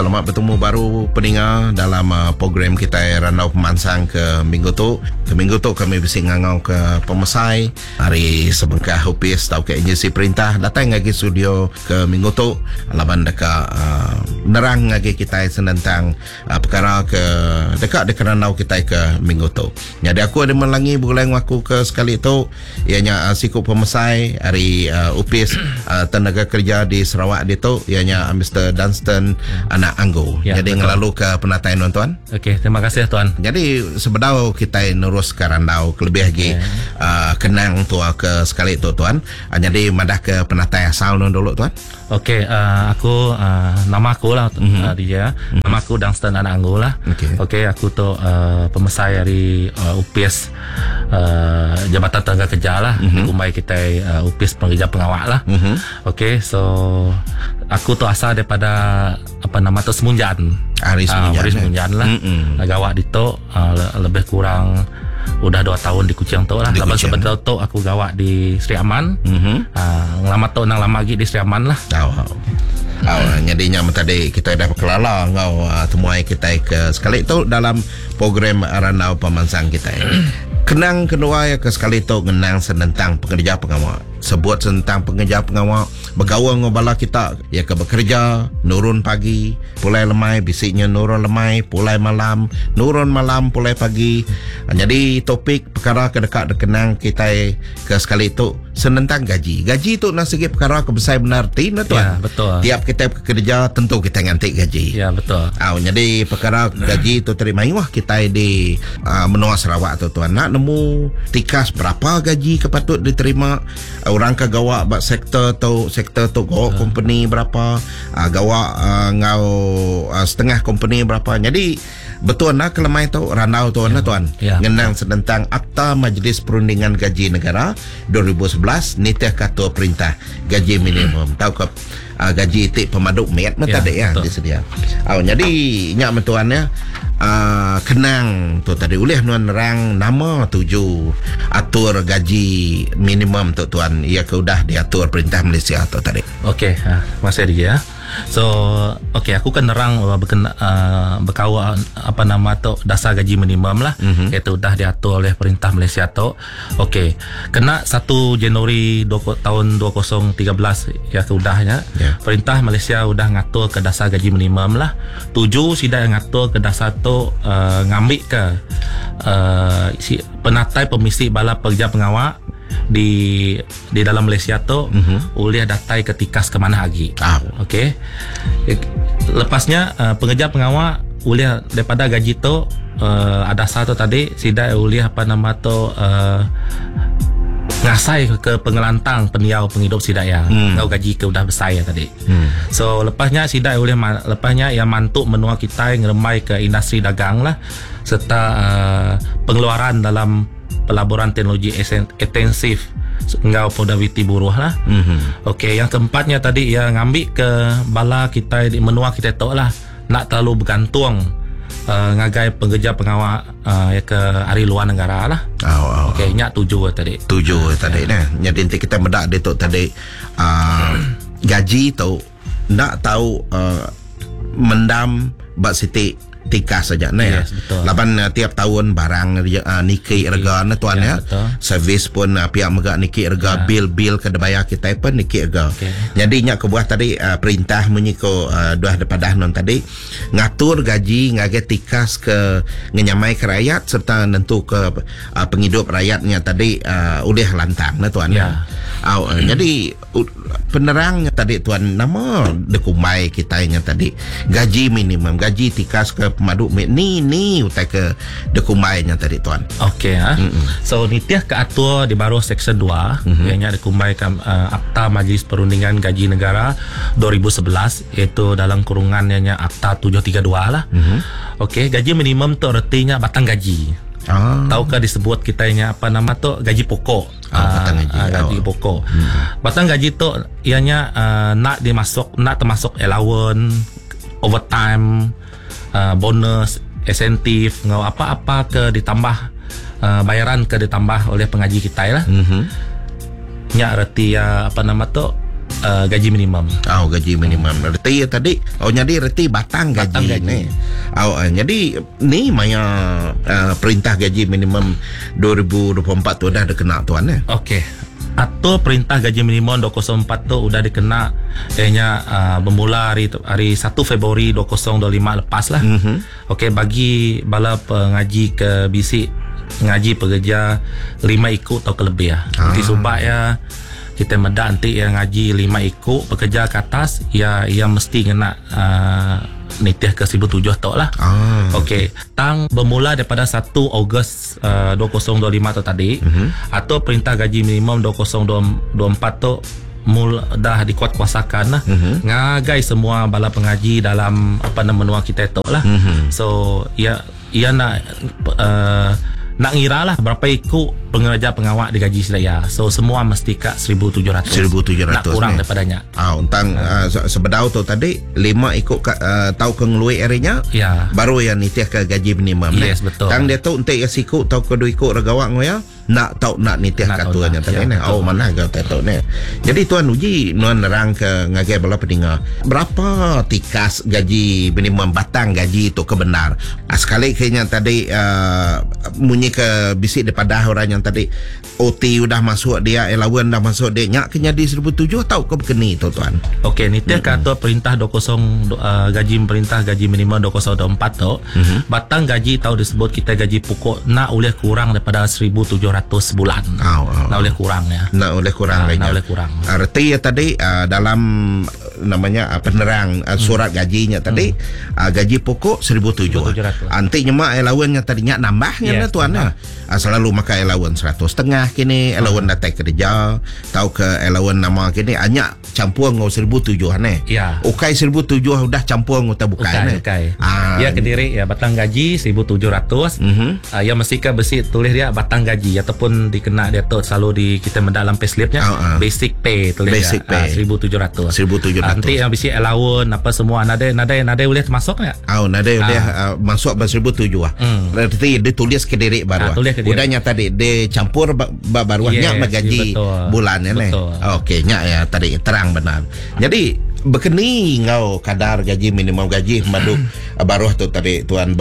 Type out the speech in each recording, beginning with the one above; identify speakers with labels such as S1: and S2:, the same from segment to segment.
S1: selamat bertemu baru pendengar dalam program kita Randau Pemansang ke minggu tu. Ke minggu tu kami bising ngangau ke Pemesai. Hari sebengkah hupis tau ke agensi perintah datang lagi studio ke minggu tu. Laban dekat nerang lagi kita senentang perkara ke dekat Randau kita ke minggu tu. Jadi aku ada melangi bulan aku ke sekali tu ianya Sikup Pemesai hari upis tenaga kerja di Sarawak dia tu ianya Mr. Dunstan anak Anggo. Ya, jadi ngelalu ke penataan tuan.
S2: Okey, terima kasih tuan.
S1: Jadi sebenarnya kita nurus ke Randau lebih lagi kenang tu ke sekali tu tuan. Jadi madah ke penataan asal dulu tuan.
S2: Okey, aku nama aku lah dia. Nama aku Dunstan anak Anggo lah. Okey, aku tu pemesai dari UPS Jabatan Tenaga Kerja lah. Kumbai kita UPS pengerja pengawal lah. Okey, so aku tu asal daripada Semunjan. Hari Semunjan lah. Gawak di tu lebih kurang udah 2 tahun di Kuching tu lah. Lepas sebentar tu aku gawak di Sri Aman. Lama tu nang lama lagi di Sri Aman lah.
S1: Jadinya tadi kita dah kelala ngau temuai kita ke sekali tu dalam program Randau Pemansang kita. Kenang kedua ya ke sekali tu kenang tentang pekerja pengawal. Sebut tentang pekerja pengawal bergaul ngobala kita ya ke bekerja nurun pagi pulai lemai bisiknya nurun lemai pulai malam nurun malam pulai pagi. Jadi topik perkara kedekat kenang kita ke sekali itu tentang gaji tu nak segi perkara kebesar benar tina tuan.
S2: Ya, betul.
S1: Tiap kita bekerja tentu kita ngantik gaji.
S2: Ya, betul.
S1: Jadi perkara gaji tu terima wah kita di menua Sarawak tu tuan nak nemu tikas berapa gaji kepatut diterima orang ke gawak bak sektor tu gawak company berapa gawak ngau setengah company berapa. Jadi betul nak kelemai tu Randau tu tuan. Ngenang tentang Akta Majlis Perundingan Gaji Negara 2011 nitih Ketua Perintah Gaji Minimum. Tahu ke gaji itik pemaduk met tadi ya disedia. Jadi nyak mentuan ya kenang tu tadi ulih nerang nama 7 atur gaji minimum tu tuan ia ke udah diatur perintah Malaysia tu tadi.
S2: Okey, masih dia ya. So okey aku kan nerang berkawa tu dasar gaji minimum lah. Itu dah diatur oleh perintah Malaysia tu. Okey, kena 1 Januari tahun 2013 ya keudahnya. Perintah Malaysia udah ngatur ke dasar gaji minimum lah. 7 sida ngatur ke dasar tu ngambil ke penatai pemisi bala pekerja pengawal di dalam Malaysia tu boleh datai ke tikas ke mana lagi. Okey. Lepasnya pengerja pengawal boleh daripada gaji tu ada satu tadi sida boleh ngasai ke pengelantang peniau penghidup sida yang kau gaji ke udah besar ya tadi. So lepasnya sida boleh lepasnya yang mantuk menua kita yang ngeremai ke industri dagang lah serta pengeluaran dalam pelaburan teknologi intensif ngau podawiti buruh lah. Okey, yang keempatnya tadi yang ngambil ke bala kita di menua kita tu lah nak terlalu bergantung ngagai pekerja pengawal ya ke hari luar negara lah. Okey, nyak 7 tadi.
S1: 7 tadi nah. Jadi kita medak dia tu tadi gaji tu nak tahu mendam bak siti tikas saja nah ya. Laban tiap tahun barang niki harga na tuan ya. Servis pun pihak megak niki harga bil ke bayar kita pun niki harga. Jadi nyak kebuah tadi perintah menyiko dah depadah non tadi ngatur gaji ngage tikas ke ngenyamai ke rakyat serta nentu ke penghidup rakyatnya tadi ulih lantang na tuan ya. Jadi penerangnya tadi tuan nama dekumai kitanya tadi gaji minimum gaji tikas ke pemaduk ni utai ke dekumainya tadi tuan.
S2: Okey so nitiah ke atur di baru section 2 yang dekumaikan Akta Majlis Perundingan Gaji Negara 2011 iaitu dalam kurungannya Akta 732 lah. Okey, gaji minimum tu artinya batang gaji. Tahukah disebut kitanya gaji pokok. Gaji pokok. Batang gaji tu ianya nak termasuk allowance, overtime, bonus, insentif, ngau apa-apa ke ditambah bayaran ke ditambah oleh pengaji kita lah. Nya reti gaji minimum.
S1: Gaji minimum. Reti tadi jadi reti batang gaji ni. Jadi ni maya perintah gaji minimum 2024 tu dah ada kena tuan ya.
S2: Okey. Atau perintah gaji minimum 204 tu sudah dikena bermula hari 1 Februari 2025 lepas lah. Okey, bagi bala pengaji ke bisik ngaji pekerja 5 ikut atau kelebih lah. Nanti subak ya kita medak nanti yang ngaji 5 ikut pekerja ke atas ia mesti kena nitiah ke 1007 tok lah. Okey, tang bermula daripada 1 Ogos 2025 tu tadi, atau perintah gaji minimum 2024 tu dah dikuat kuasakan lah. Ngagai semua bala pengaji dalam menua kita tok lah. So ia nak ngira lah berapa ikut pengerja pengawak digaji sedaya. So semua mesti kat 1,700. Nak kurang daripadanya.
S1: Untang sebedau tu tadi 5 ikut tahu ke ngelui area baru yang nitiah ke gaji minimum.
S2: Yes, betul.
S1: Tang dia tu untuk sikut tahu ke 2 ikut regawak ngoya nak tahu nak nitiah katuannya tadi ni. Mana kau tahu ni. Jadi tuan uji nuan nerang ke ngagai bala pendengar. Berapa tikas gaji minimum batang gaji tu kebenar? Sekali kayaknya tadi munyi ke bisik daripada orang yang tadi OT udah masuk dia, allowance dah masuk dia, nyak kena di 1,700 tahu ke berkeni tu tuan.
S2: Okey, nitiah kata perintah 20 gaji minimum 2024 tu, batang gaji tahu disebut kita gaji pokok nak boleh kurang daripada 1,700 sebulan. Nak boleh kurang ya.
S1: Nak boleh kurang lainnya.
S2: Nak boleh kurang.
S1: Arti tadi dalam namanya penerang surat gajinya tadi gaji pokok 1,700. Nanti nyemak allowance nya tadinya nambahnya tuan. Selalu makan allowance 100.5 kini, allowance datang kerja, tahu ke allowance nama kini banyak campur ngau 1,700 ni. Ukai 1,700 dah campur ngau tak bukan.
S2: Ya kediri ya batang gaji 1,700. Ya mesti ke besi tulis dia batang gaji ataupun dikena dia tu selalu kita mendalam payslipnya basic pay tulis
S1: basic pay
S2: 1,700. Nanti yang besi allowance apa semua nada boleh masuk tak?
S1: Nada boleh masuk 1,700. Berarti ditulis kediri baru. Udahnya tadi dia campur baruahnya gaji bulan ni. Okey, nyak ya tadi terang benar. Jadi berkeni ngau kadar gaji minimum gaji madu baruh tu tadi tuan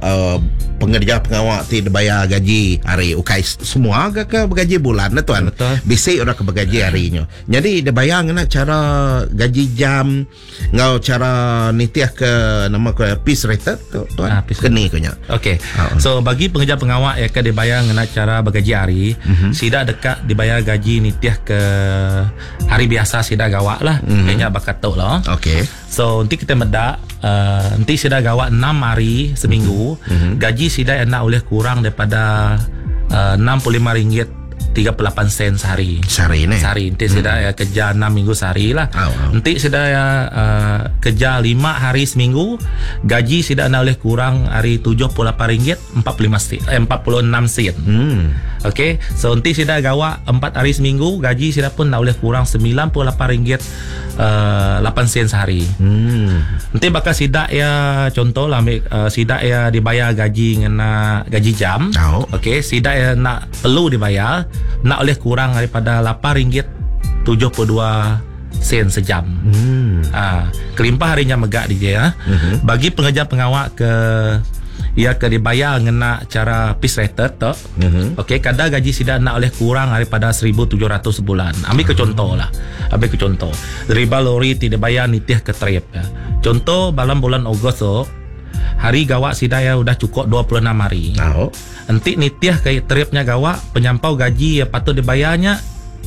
S1: pengerja pengawak ti dibayar gaji hari ukai semua ke gaji bulan lah tuan. Bisik udah ke gaji harinya. Jadi dia bayar ngena cara gaji jam ngau cara nitiah ke nama ke piece rated tu tuan. Keni ko nya.
S2: Okey. So bagi pengerja pengawak ya ke dibayar ngena cara bergaji hari, sida dekat dibayar gaji nitiah ke hari biasa sida gawak lah. Kayaknya bakat lah.
S1: Okey.
S2: So nanti kita medak nanti sida gawak 6 hari seminggu. Gaji sida nak boleh kurang daripada RM65.38 sehari.
S1: Sehari ni.
S2: Sehari. Nanti sida kerja 6 minggu sehari lah. Nanti sida kerja 5 hari seminggu, gaji sida nak boleh kurang hari RM78.46. Okey, so nanti sida gawak 4 hari seminggu, gaji sida pun nak boleh kurang RM98.8 sehari. Nanti bakal sida ya contoh lah sida ya dibayar gaji ngena gaji jam. Okey, sida ya nak perlu dibayar nak boleh kurang daripada RM8.72 sejam. Kelimpah harinya megak dia. Bagi pengerja pengawak ke dibayar ngena cara piece rated tu. Okey, kadar gaji sida nak oleh kurang daripada 1,700 sebulan. Ambil ke contoh lah. Daripada lori tidak bayar nitiah ke trip ya. Contoh dalam bulan Ogos tu hari gawak sida ya udah cukup 26 hari. Nanti nitiah ke tripnya gawak penyampau gaji patut dibayarnya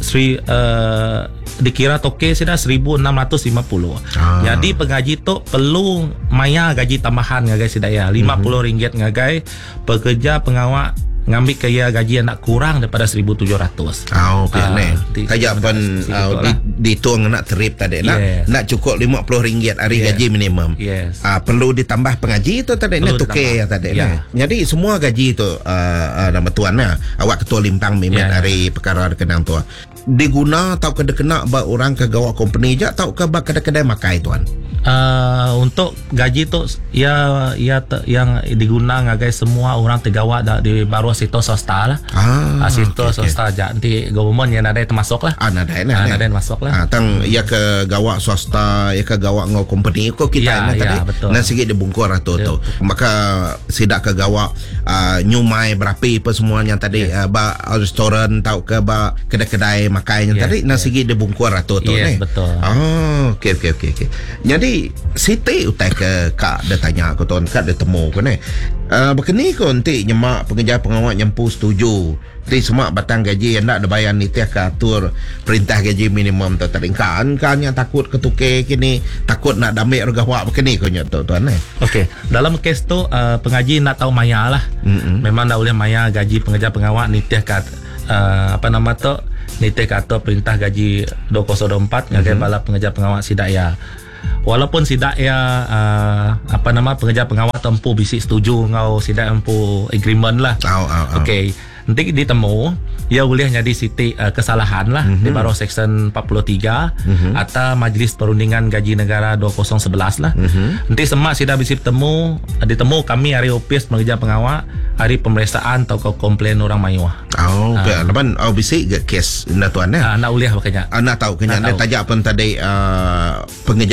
S2: dikira toke sudah 1,650. Jadi pengaji tu perlu maya gaji tambahan ngagai sidaya RM50 ngagai pekerja pengawak ngambil kaya gaji yang nak kurang daripada 1,700. Kaya pun dituang nak trip tadi nak cukup RM50 hari gaji minimum. Perlu ditambah pengaji tu tadi nak tukar tadi. Jadi semua gaji tu nama tuan awak ketua limpang mimet hari perkara kenang tu.
S1: diguna atau kena ba orang ke gawak company je atau ke ba kedai-kedai makai tuan?
S2: Untuk gaji tu yang diguna ngagai semua orang tergawak di baru sektor swasta lah. Sektor swasta aja nanti government yang ada termasuk lah. Ada masuk lah.
S1: Tang ya ke gawak swasta, ya ke gawak ngau company ko kita tadi. Nah sikit dibungkur tu. Maka sidak ke gawak nyumai berapi apa semuanya tadi ba restoran tau ke ba kedai-kedai makainya tadi nah sikit dibungkur tu ni.
S2: Betul.
S1: Okey. Jadi Siti utai ke kak dia tanya aku tuan kak dia temu ko ni. Begini ko nanti nyemak pengejar pengawal nyempu setuju. Nanti semua batang gaji yang nak dibayar ni tiap ke atur perintah gaji minimum tu tadi kan yang takut ketuke kini takut nak damai regawak begini ko nya tu tuan ni.
S2: Okey, dalam kes tu pengaji nak tahu maya lah. Memang dah boleh maya gaji pengejar pengawal ni tiap ke ni tiap ke atur perintah gaji 2024 ngagai bala pengejar pengawal sidaya. Walaupun sidak pengejar pengawal tempuh bisik setuju ngau sidak empu agreement lah. Okey, nanti ditemu ia boleh jadi siti kesalahan lah di bawah section 43 atau Majlis Perundingan Gaji Negara 2011 lah. Nanti semak sidak bisik ditemu kami hari opis pengejar pengawal hari pemeriksaan atau komplain orang mayuah.
S1: Lepas bisik ke kes tuan
S2: nak boleh makanya.
S1: Nak tahu kena tajak pun tadi pengejar